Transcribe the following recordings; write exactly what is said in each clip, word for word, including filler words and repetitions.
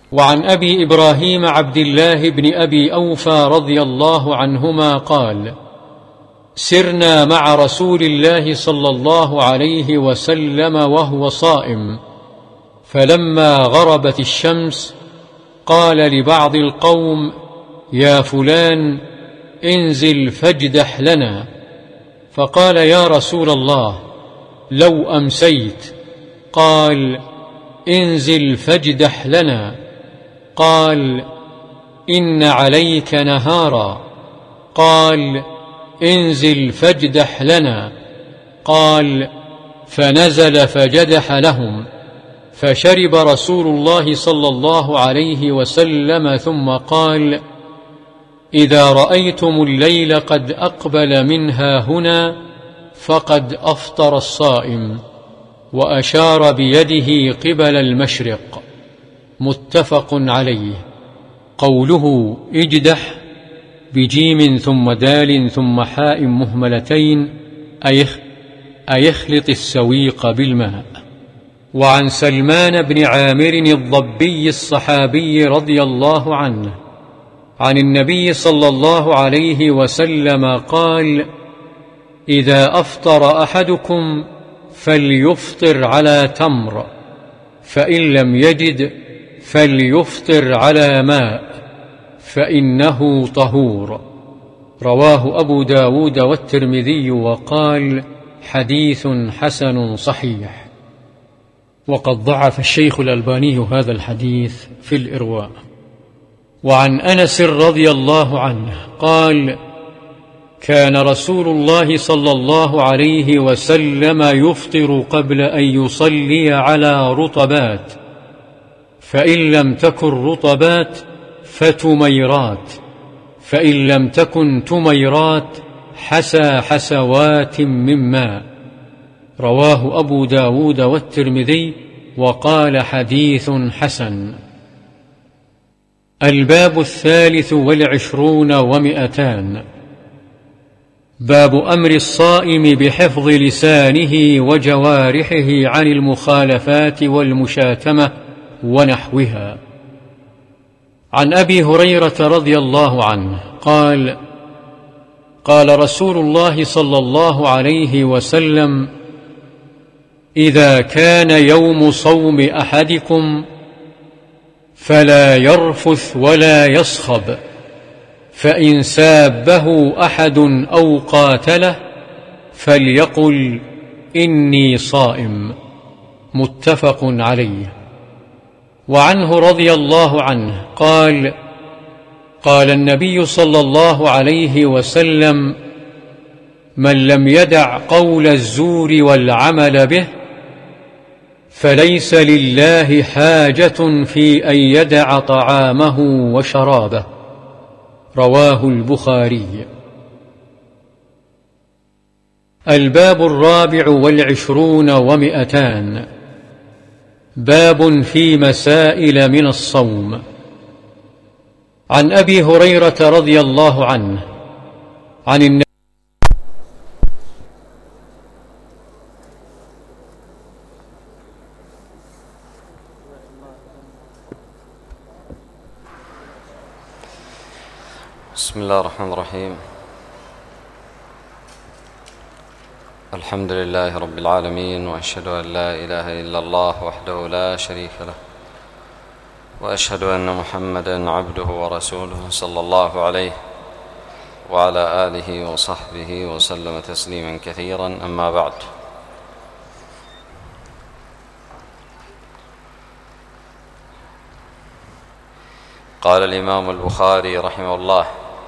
وعن أبي إبراهيم عبد الله بن أبي أوفى رضي الله عنهما قال: سرنا مع رسول الله صلى الله عليه وسلم وهو صائم، فلما غربت الشمس قال لبعض القوم: يا فلان انزل فاجدح لنا. فقال: يا رسول الله، لو أمسيت. قال: انزل فاجدح لنا. قال: إن عليك نهارا. قال: انزل فاجدح لنا. قال: فنزل فجدح لهم، فشرب رسول الله صلى الله عليه وسلم ثم قال: إذا رأيتم الليل قد أقبل منها هنا فقد أفطر الصائم، وأشار بيده قبل المشرق. متفق عليه. قوله اجدح بجيم ثم دال ثم حاء مهملتين أي اخلط السويق بالماء. وعن سلمان بن عامر الضبي الصحابي رضي الله عنه عن النبي صلى الله عليه وسلم قال: إذا أفطر أحدكم فليفطر على تمر، فإن لم يجد فليفطر على ماء، فإنه طهور. رواه أبو داود والترمذي وقال: حديث حسن صحيح. وقد ضعف الشيخ الألباني هذا الحديث في الإرواء. وعن أنس رضي الله عنه قال: كان رسول الله صلى الله عليه وسلم يفطر قبل أن يصلي على رطبات، فإن لم تكن رطبات فتميرات، فإن لم تكن تميرات حسى حسوات من ماء. رواه أبو داود والترمذي وقال: حديث حسن. الباب الثالث والعشرون ومئتان. باب أمر الصائم بحفظ لسانه وجوارحه عن المخالفات والمشاتمة ونحوها. عن أبي هريرة رضي الله عنه قال: قال رسول الله صلى الله عليه وسلم: إذا كان يوم صوم أحدكم فلا يرفث ولا يصخب، فإن سابه أحد أو قاتله فليقل: إني صائم. متفق عليه. وعنه رضي الله عنه قال: قال النبي صلى الله عليه وسلم: من لم يدع قول الزور والعمل به فليس لله حاجة في أن يدع طعامه وشرابه. رواه البخاري. الباب الرابع والعشرون ومئتان. باب في مسائل من الصوم. عن أبي هريرة رضي الله عنه عن النبي بسم الله الرحمن الرحيم. الحمد لله رب العالمين، وأشهد أن لا إله إلا الله وحده لا شريك له، وأشهد أن محمدًا عبده ورسوله صلى الله عليه وعلى آله وصحبه وسلم تسليمًا كثيرًا. أما بعد، قال الإمام البخاري رحمه الله: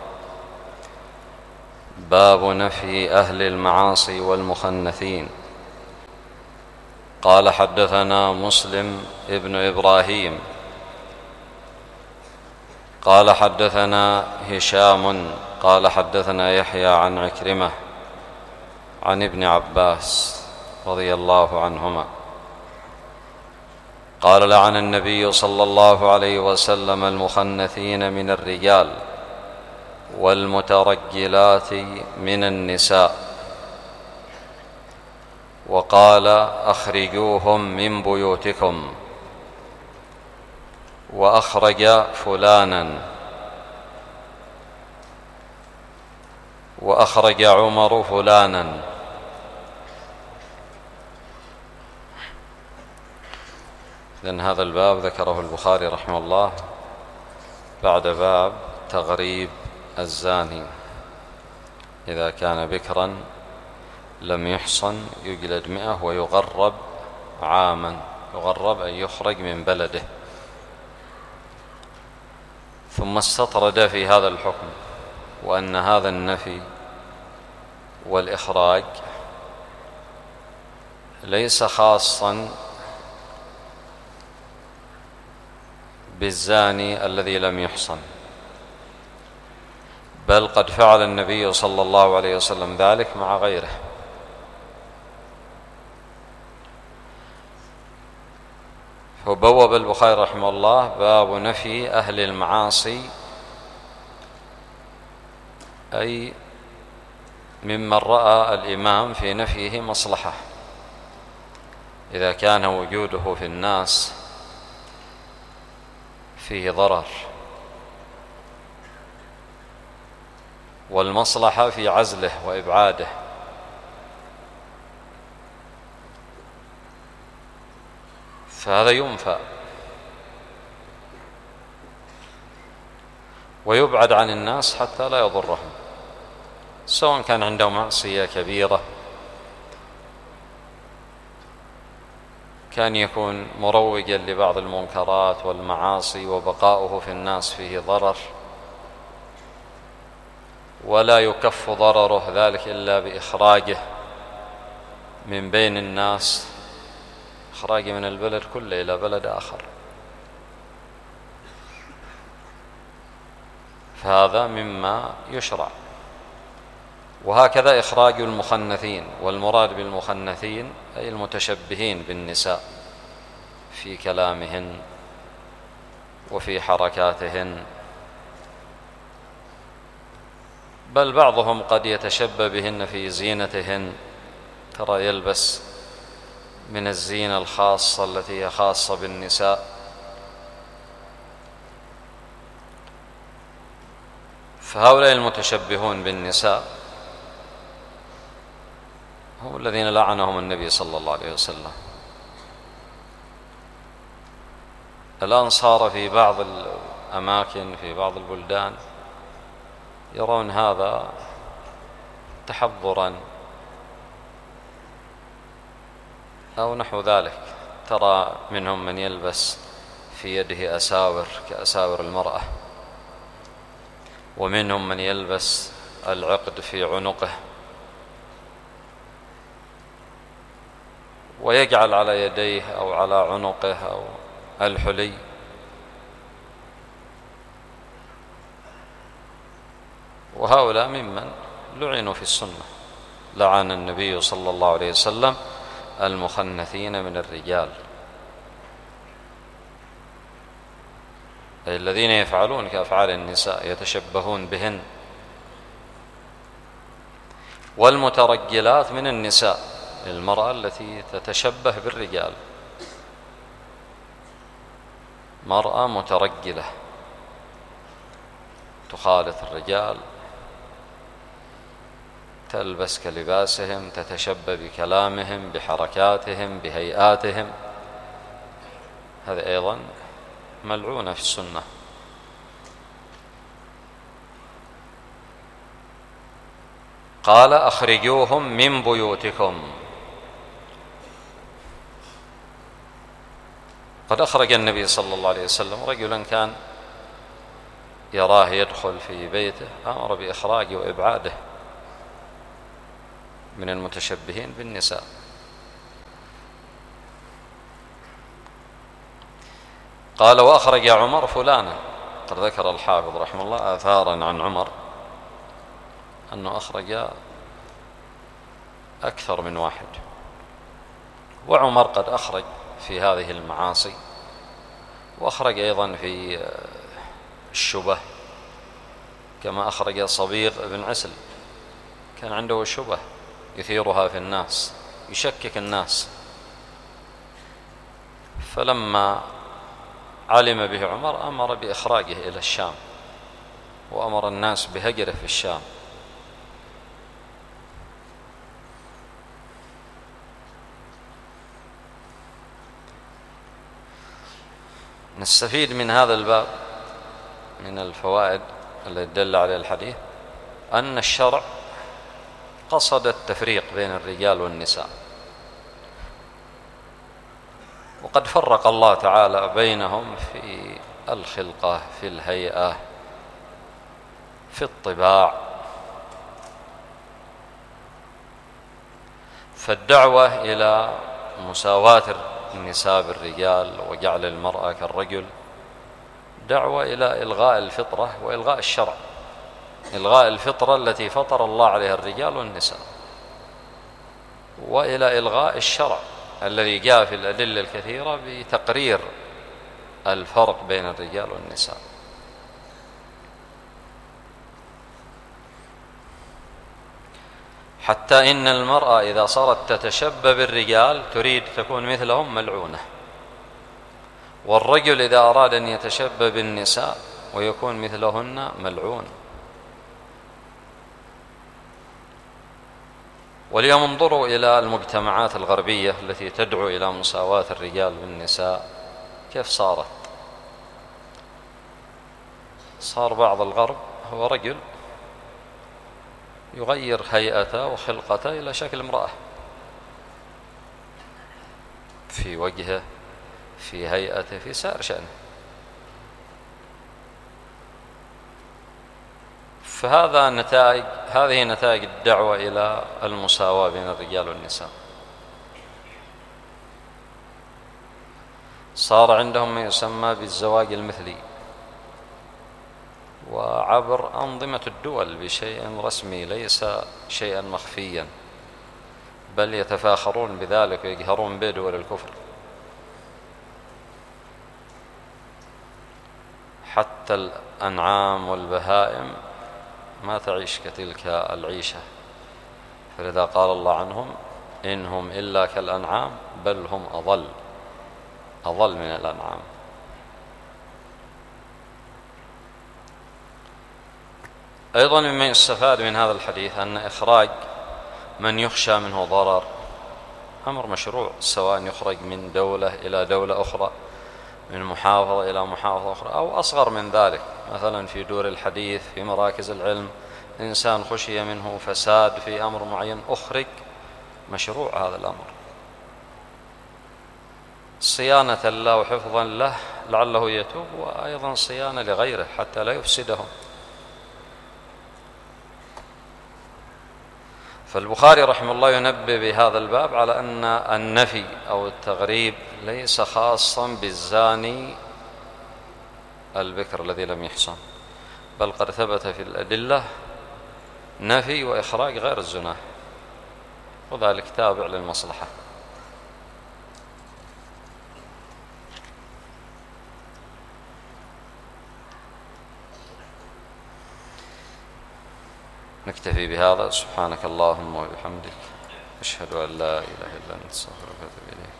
باب نفي أهل المعاصي والمخنثين. قال: حدثنا مسلم ابن إبراهيم قال: حدثنا هشام قال: حدثنا يحيى عن عكرمة عن ابن عباس رضي الله عنهما قال: لعن النبي صلى الله عليه وسلم المخنثين من الرجال والمترجلات من النساء، وقال: أخرجوهم من بيوتكم. وأخرج فلانا وأخرج عمر فلانا. إذن هذا الباب ذكره البخاري رحمه الله بعد باب تغريب الزاني إذا كان بكرا لم يحصن يجلد مئة ويغرب عاما. يغرب أن يخرج من بلده. ثم استطرد في هذا الحكم وأن هذا النفي والإخراج ليس خاصا بالزاني الذي لم يحصن، بل قد فعل النبي صلى الله عليه وسلم ذلك مع غيره. فبوب البخاري رحمه الله باب نفي أهل المعاصي، أي ممن رأى الإمام في نفيه مصلحة إذا كان وجوده في الناس فيه ضرر، والمصلحة في عزله وإبعاده. فهذا ينفى ويبعد عن الناس حتى لا يضرهم، سواء كان عنده معصية كبيرة، كان يكون مروجا لبعض المنكرات والمعاصي وبقاؤه في الناس فيه ضرر، ولا يكف ضرره ذلك إلا بإخراجه من بين الناس، إخراجه من البلد كله إلى بلد آخر. فهذا مما يشرع. وهكذا إخراج المخنثين، والمراد بالمخنثين أي المتشبهين بالنساء في كلامهن وفي حركاتهن، بل بعضهم قد يتشبه بهن في زينتهن، ترى يلبس من الزينة الخاصة التي هي خاصة بالنساء. فهؤلاء المتشبهون بالنساء هم الذين لعنهم النبي صلى الله عليه وسلم. الآن صار في بعض الأماكن في بعض البلدان يرون هذا تحضرا أو نحو ذلك. ترى منهم من يلبس في يده أساور كأساور المرأة، ومنهم من يلبس العقد في عنقه، ويجعل على يديه أو على عنقه أو الحلي. وهؤلاء ممن لعنوا في السنة. لعن النبي صلى الله عليه وسلم المخنثين من الرجال، أي الذين يفعلون كأفعال النساء يتشبهون بهن. والمترجلات من النساء، المرأة التي تتشبه بالرجال، مرأة مترجلة تخالط الرجال، تلبس كلباسهم، تتشبه بكلامهم، بحركاتهم، بهيئاتهم. هذا أيضا ملعونة في السنة. قال أخرجوهم من بيوتكم. قد أخرج النبي صلى الله عليه وسلم رجلا كان يراه يدخل في بيته، أمر بإخراجه وإبعاده من المتشبهين بالنساء. قال وأخرج عمر فلانا. قد ذكر الحافظ رحمه الله آثارا عن عمر أنه أخرج أكثر من واحد. وعمر قد أخرج في هذه المعاصي، وأخرج أيضا في الشبه، كما أخرج صبيغ بن عسل، كان عنده شبه يثيرها في الناس، يشكك الناس. فلما علم به عمر أمر بإخراجه إلى الشام، وأمر الناس بهجره في الشام. نستفيد من هذا الباب من الفوائد التي دل عليه الحديث أن الشرع قصد التفريق بين الرجال والنساء، وقد فرق الله تعالى بينهم في الخلقة، في الهيئة، في الطباع. فالدعوة إلى مساواة النساء بالرجال وجعل المرأة كالرجل دعوة إلى إلغاء الفطرة وإلغاء الشرع، إلغاء الفطرة التي فطر الله عليها الرجال والنساء، وإلى إلغاء الشرع الذي جاء في الأدلة الكثيرة بتقرير الفرق بين الرجال والنساء. حتى إن المرأة إذا صارت تتشبه بالرجال تريد تكون مثلهم ملعونة، والرجل إذا أراد أن يتشبه بالنساء ويكون مثلهن ملعون. واليوم انظروا إلى المجتمعات الغربية التي تدعو إلى مساواة الرجال بالنساء كيف صارت. صار بعض الغرب هو رجل يغير هيئته وخلقته إلى شكل امرأة، في وجهه، في هيئته، في سائر شأنه. فهذا نتائج هذه نتائج الدعوة إلى المساواة بين الرجال والنساء. صار عندهم ما يسمى بالزواج المثلي، وعبر أنظمة الدول بشيء رسمي ليس شيئا مخفيا، بل يتفاخرون بذلك ويجهرون به دول الكفر. حتى الأنعام والبهائم ما تعيش كتلك العيشة، فلذا قال الله عنهم إنهم إلا كالأنعام بل هم أضل أضل من الأنعام. أيضا مما يستفاد من هذا الحديث أن إخراج من يخشى منه ضرر أمر مشروع، سواء يخرج من دولة إلى دولة أخرى، من محافظة إلى محافظة أخرى، أو أصغر من ذلك. مثلا في دور الحديث، في مراكز العلم، إنسان خشي منه فساد في أمر معين أخرج، مشروع هذا الأمر صيانة له وحفظا له لعله يتوب، وأيضا صيانة لغيره حتى لا يفسدهم. فالبخاري رحمه الله ينبه بهذا الباب على أن النفي أو التغريب ليس خاصا بالزاني البكر الذي لم يحصن، بل قد ثبت في الأدلة نفي وإخراج غير الزنا، وذلك تابع للمصلحة. نكتفي بهذا. سبحانك اللهم وبحمدك، أشهد أن لا إله إلا أنت، أستغفرك وأتوب إليك.